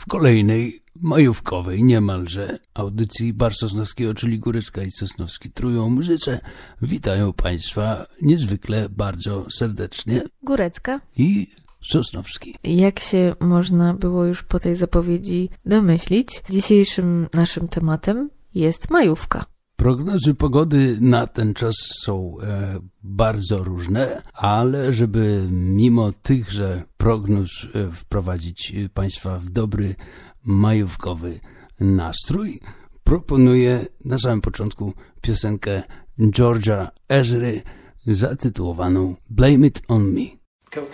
w kolejnej majówkowej niemalże audycji Bar Sosnowskiego, czyli Górecka i Sosnowski Tróją Muzyce. Witają Państwa niezwykle bardzo serdecznie. Górecka I Sosnowski. Jak się można było już po tej zapowiedzi domyślić, dzisiejszym naszym tematem jest majówka. Prognozy pogody na ten czas są bardzo różne, ale żeby mimo tychże prognoz wprowadzić Państwa w dobry majówkowy nastrój, proponuję na samym początku piosenkę George'a Ezry zatytułowaną Blame It On Me.